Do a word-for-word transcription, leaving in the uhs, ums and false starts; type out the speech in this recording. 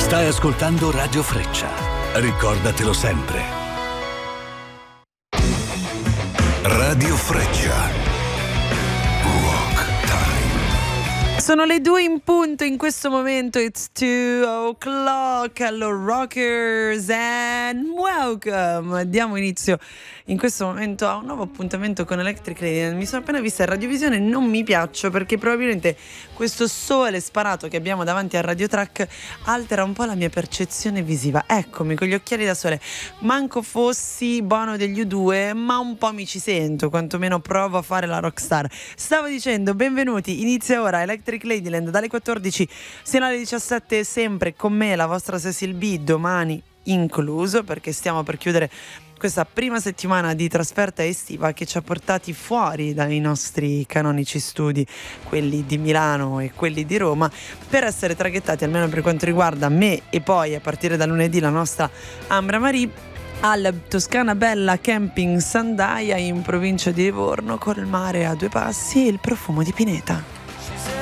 Stai ascoltando Radio Freccia. Ricordatelo sempre. Radio Freccia. Sono le due in punto in questo momento. It's two o'clock. Hello rockers and welcome. Diamo inizio in questo momento a un nuovo appuntamento con Electric Lady. Mi sono appena vista in radiovisione, non mi piaccio perché probabilmente questo sole sparato che abbiamo davanti al radiotrack altera un po' la mia percezione visiva. Eccomi con gli occhiali da sole, manco fossi Bono degli U due, ma un po' mi ci sento, quantomeno provo a fare la rockstar. Stavo dicendo, benvenuti, inizia ora Electric Ladyland dalle quattordici sino alle diciassette, sempre con me la vostra Cecil B, domani incluso, perché stiamo per chiudere questa prima settimana di trasferta estiva che ci ha portati fuori dai nostri canonici studi, quelli di Milano e quelli di Roma, per essere traghettati, almeno per quanto riguarda me e poi a partire da lunedì la nostra Ambra Marie, al Toscana Bella Camping Sandaia in provincia di Livorno, col mare a due passi e il profumo di pineta.